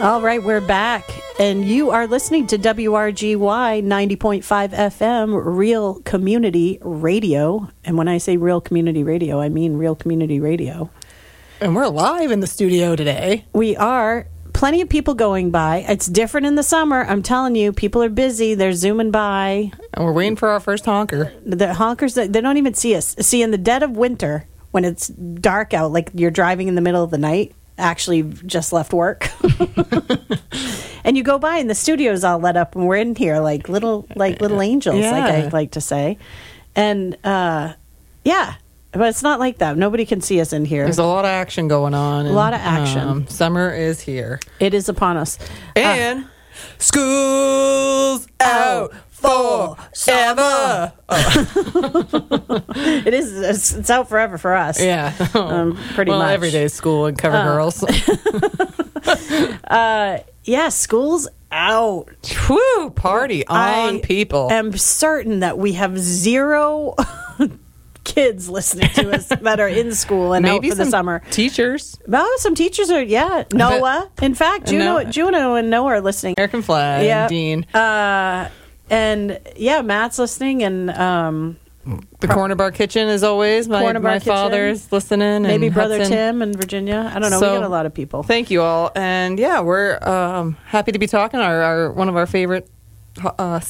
All right, we're back, and you are listening to WRGY 90.5 FM, Real Community Radio. And when I say Real Community Radio, I mean Real Community Radio. And we're live in the studio today. We are. Plenty of people going by. It's different in the summer. I'm telling you, people are busy. They're zooming by. And we're waiting for our first honker. The honkers, they don't even see us. See, in the dead of winter, when it's dark out, like you're driving in the middle of the night, actually just left work. And you go by and the studio's all lit up and we're in here like little angels, like I like to say. And yeah, but it's not like that. Nobody can see us in here. There's a lot of action going on. A lot of action. Summer is here. It is upon us. And school's out forever. It is. It's out forever for us. Yeah. Pretty much. Every day school and cover girls. Yeah, school's out. Woo, party on, people. I'm certain that we have zero kids listening to us that are in school and maybe out for the summer. Teachers. Well, some teachers are, Noah. In fact, Juno and Noah are listening. American flag, yeah. Dean. And yeah, Matt's listening, and the Corner Bar Kitchen, as always. My father's listening. Maybe and Brother Hudson. Tim in Virginia. I don't know. We got a lot of people. Thank you all. And yeah, we're happy to be talking. One of our favorite